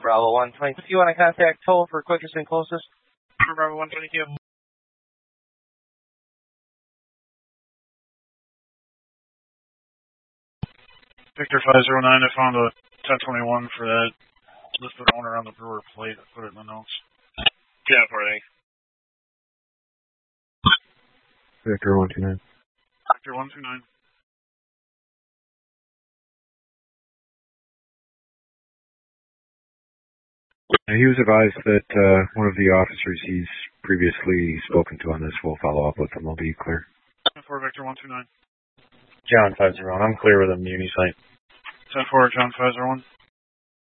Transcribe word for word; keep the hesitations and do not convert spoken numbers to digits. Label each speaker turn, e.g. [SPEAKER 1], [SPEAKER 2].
[SPEAKER 1] Bravo one twenty-two. If you want to contact toll for quickest and closest.
[SPEAKER 2] Bravo one twenty-two. Victor five zero nine, I found a ten twenty-one for that listed owner on the brewer plate. I put it in the notes.
[SPEAKER 3] Yeah, for thanks.
[SPEAKER 4] Victor one two nine.
[SPEAKER 2] Victor one two nine.
[SPEAKER 4] He was advised that uh, one of the officers he's previously spoken to on this will follow up with him. I'll be clear.
[SPEAKER 2] ten four, Victor one two nine.
[SPEAKER 5] John five zero one. I'm clear with a Muni site.
[SPEAKER 2] ten four, John five zero one.